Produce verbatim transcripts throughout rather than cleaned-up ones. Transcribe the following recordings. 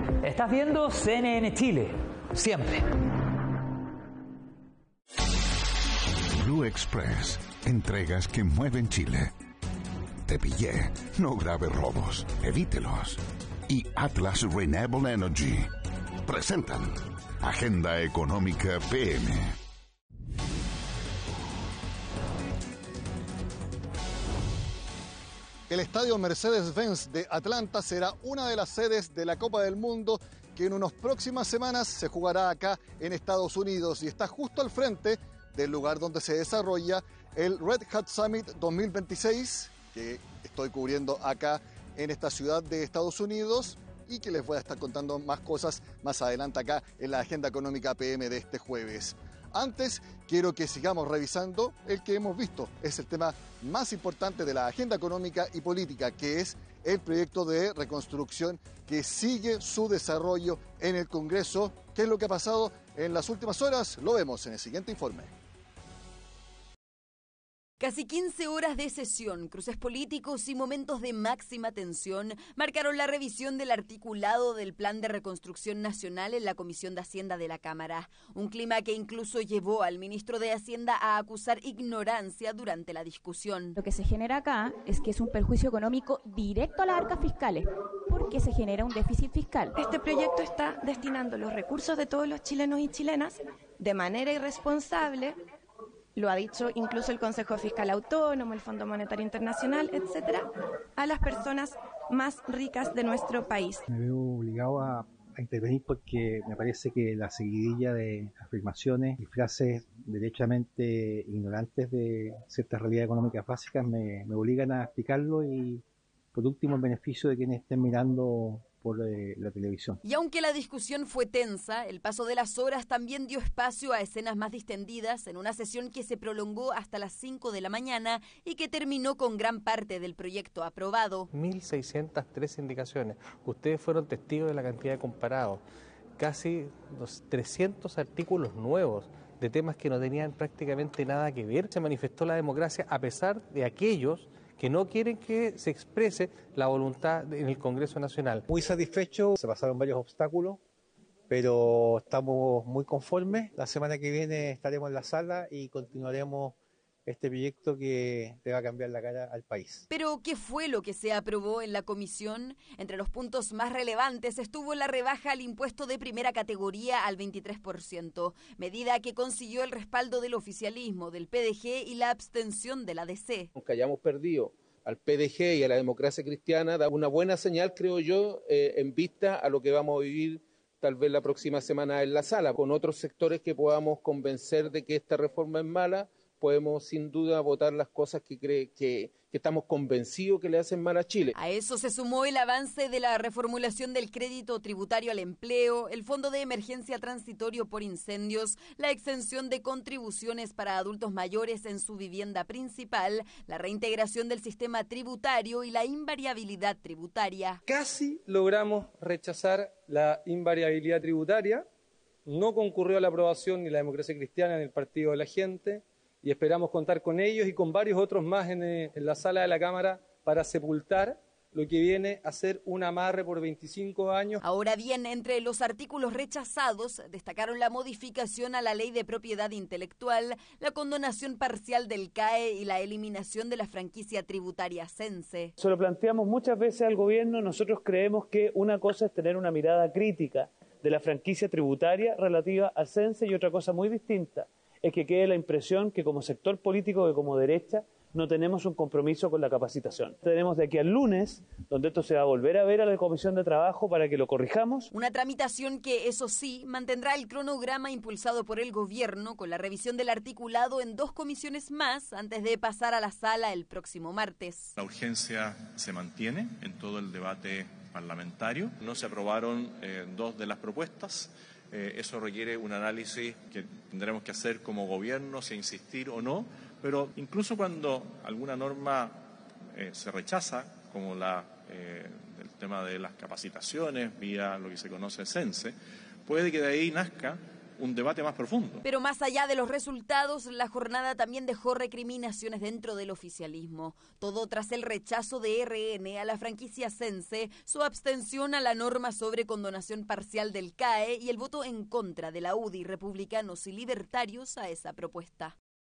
Estás viendo C N N Chile, siempre. Blue Express, entregas que mueven Chile. Te pillé, no grave robos, evítelos. Y Atlas Renewable Energy presentan Agenda Económica P M. El estadio Mercedes-Benz de Atlanta será una de las sedes de la Copa del Mundo que en unas próximas semanas se jugará acá en Estados Unidos y está justo al frente del lugar donde se desarrolla el Red Hat Summit dos mil veintiséis, que estoy cubriendo acá en esta ciudad de Estados Unidos y que les voy a estar contando más cosas más adelante acá en la Agenda Económica P M de este jueves. Antes, quiero que sigamos revisando el que hemos visto. Es el tema más importante de la agenda económica y política, que es el proyecto de reconstrucción que sigue su desarrollo en el Congreso. ¿Qué es lo que ha pasado en las últimas horas? Lo vemos en el siguiente informe. Casi quince horas de sesión, cruces políticos y momentos de máxima tensión marcaron la revisión del articulado del Plan de Reconstrucción Nacional en la Comisión de Hacienda de la Cámara. Un clima que incluso llevó al ministro de Hacienda a acusar ignorancia durante la discusión. Lo que se genera acá es que es un perjuicio económico directo a las arcas fiscales, porque se genera un déficit fiscal. Este proyecto está destinando los recursos de todos los chilenos y chilenas de manera irresponsable. Lo ha dicho incluso el Consejo Fiscal Autónomo, el Fondo Monetario Internacional, etcétera, a las personas más ricas de nuestro país. Me veo obligado a, a intervenir porque me parece que la seguidilla de afirmaciones y frases derechamente ignorantes de ciertas realidades económicas básicas me, me obligan a explicarlo y, por último, en beneficio de quienes estén mirando por eh, la televisión. Y aunque la discusión fue tensa, el paso de las horas también dio espacio a escenas más distendidas en una sesión que se prolongó hasta las cinco de la mañana y que terminó con gran parte del proyecto aprobado. mil seiscientas tres indicaciones. Ustedes fueron testigos de la cantidad de comparados. Casi los trescientos artículos nuevos de temas que no tenían prácticamente nada que ver. Se manifestó la democracia a pesar de aquellos que no quieren que se exprese la voluntad en el Congreso Nacional. Muy satisfecho, se pasaron varios obstáculos, pero estamos muy conformes. La semana que viene estaremos en la sala y continuaremos este proyecto que le va a cambiar la cara al país. Pero, ¿qué fue lo que se aprobó en la comisión? Entre los puntos más relevantes estuvo la rebaja al impuesto de primera categoría al veintitrés por ciento, medida que consiguió el respaldo del oficialismo, del P D G y la abstención de la D C. Aunque hayamos perdido al P D G y a la democracia cristiana, da una buena señal, creo yo, eh, en vista a lo que vamos a vivir tal vez la próxima semana en la sala, con otros sectores que podamos convencer de que esta reforma es mala. Podemos sin duda votar las cosas que, cree, que, que estamos convencidos que le hacen mal a Chile. A eso se sumó el avance de la reformulación del crédito tributario al empleo, el fondo de emergencia transitorio por incendios, la exención de contribuciones para adultos mayores en su vivienda principal, la reintegración del sistema tributario y la invariabilidad tributaria. Casi logramos rechazar la invariabilidad tributaria. No concurrió a la aprobación ni la democracia cristiana ni el Partido de la Gente. Y esperamos contar con ellos y con varios otros más en, en la sala de la Cámara para sepultar lo que viene a ser un amarre por veinticinco años. Ahora bien, entre los artículos rechazados destacaron la modificación a la Ley de Propiedad Intelectual, la condonación parcial del C A E y la eliminación de la franquicia tributaria Sense. Se lo planteamos muchas veces al gobierno. Nosotros creemos que una cosa es tener una mirada crítica de la franquicia tributaria relativa al Sense y otra cosa muy distinta es que quede la impresión que como sector político, que como derecha, no tenemos un compromiso con la capacitación. Tenemos de aquí al lunes, donde esto se va a volver a ver a la Comisión de Trabajo para que lo corrijamos. Una tramitación que, eso sí, mantendrá el cronograma impulsado por el gobierno con la revisión del articulado en dos comisiones más antes de pasar a la sala el próximo martes. La urgencia se mantiene en todo el debate parlamentario. No se aprobaron eh, dos de las propuestas. Eh, eso requiere un análisis que tendremos que hacer como gobierno, si insistir o no, pero incluso cuando alguna norma eh, se rechaza, como la eh, el tema de las capacitaciones vía lo que se conoce Sense, puede que de ahí nazca un debate más profundo. Pero más allá de los resultados, la jornada también dejó recriminaciones dentro del oficialismo. Todo tras el rechazo de R N a la franquicia Sense, su abstención a la norma sobre condonación parcial del C A E y el voto en contra de la U D I, republicanos y libertarios, a esa propuesta.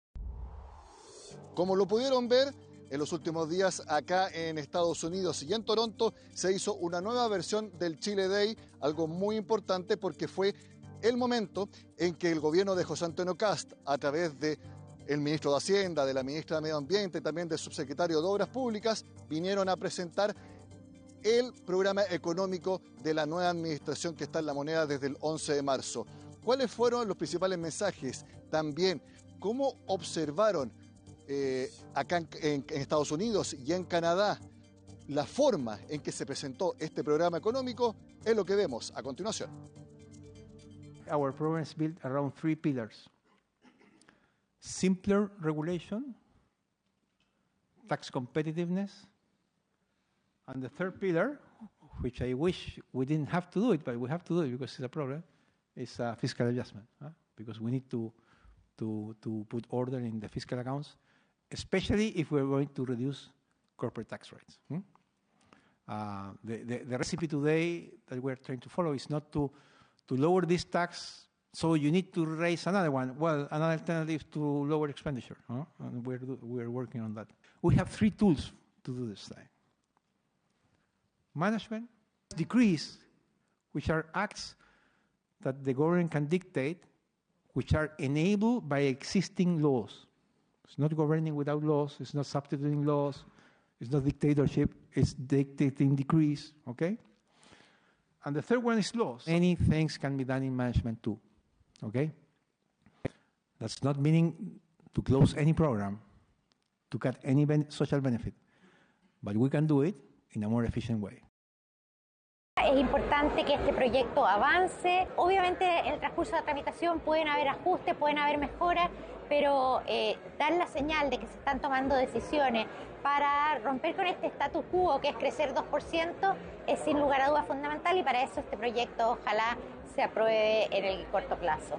Como lo pudieron ver, en los últimos días acá en Estados Unidos y en Toronto se hizo una nueva versión del Chile Day, algo muy importante porque fue el momento en que el gobierno de José Antonio Kast, a través de el ministro de Hacienda, de la ministra de Medio Ambiente, también del subsecretario de Obras Públicas, vinieron a presentar el programa económico de la nueva administración que está en La Moneda desde el once de marzo. ¿Cuáles fueron los principales mensajes? También, ¿cómo observaron eh, acá en, en, en Estados Unidos y en Canadá la forma en que se presentó este programa económico? Es lo que vemos a continuación. Our program is built around three pillars. Simpler regulation, tax competitiveness, and the third pillar, which I wish we didn't have to do it, but we have to do it because it's a problem, is uh, fiscal adjustment, huh? Because we need to, to, to put order in the fiscal accounts, especially if we're going to reduce corporate tax rates. Hmm? Uh, the, the, the recipe today that we're trying to follow is not to to lower this tax, so you need to raise another one. Well, another alternative to lower expenditure, huh? And we're, we're working on that. We have three tools to do this thing. Management, decrees, which are acts that the government can dictate, which are enabled by existing laws. It's not governing without laws, it's not substituting laws, it's not dictatorship, it's dictating decrees, okay? And the third one is laws. Many things can be done in management too, okay? That's not meaning to close any program, to cut any ben- social benefit, but we can do it in a more efficient way. Es importante que este proyecto avance. Obviamente en el transcurso de la tramitación pueden haber ajustes, pueden haber mejoras, pero eh, dar la señal de que se están tomando decisiones para romper con este status quo que es crecer dos por ciento es sin lugar a dudas fundamental y para eso este proyecto ojalá se apruebe en el corto plazo.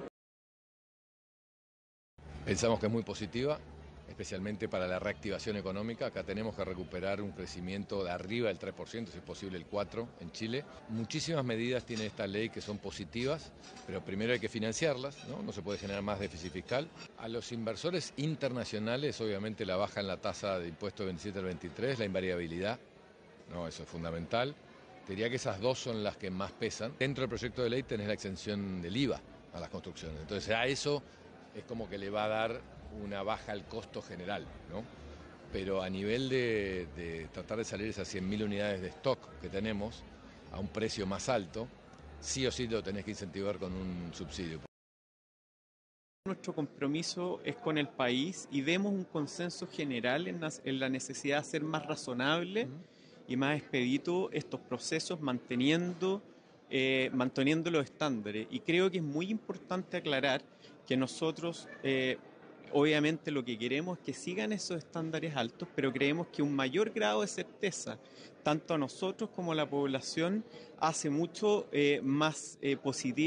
Pensamos que es muy positiva, especialmente para la reactivación económica. Acá tenemos que recuperar un crecimiento de arriba del tres por ciento, si es posible el cuatro por ciento en Chile. Muchísimas medidas tiene esta ley que son positivas, pero primero hay que financiarlas, ¿no? No se puede generar más déficit fiscal. A los inversores internacionales, obviamente la baja en la tasa de impuesto del veintisiete al veintitrés, la invariabilidad, ¿no? Eso es fundamental. Te diría que esas dos son las que más pesan. Dentro del proyecto de ley tenés la exención del I V A a las construcciones. Entonces a eso es como que le va a dar una baja al costo general, ¿no? Pero a nivel de, de tratar de salir esas cien mil unidades de stock que tenemos a un precio más alto, sí o sí lo tenés que incentivar con un subsidio. Nuestro compromiso es con el país y vemos un consenso general en la, en la necesidad de ser más razonable uh-huh. y más expedito estos procesos, manteniendo, eh, manteniendo los estándares. Y creo que es muy importante aclarar que nosotros... Eh, Obviamente lo que queremos es que sigan esos estándares altos, pero creemos que un mayor grado de certeza, tanto a nosotros como a la población, hace mucho eh, más eh, positivo